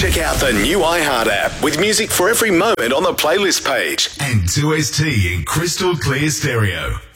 Check out the new iHeart app with music for every moment on the playlist page. And 2ST in crystal clear stereo.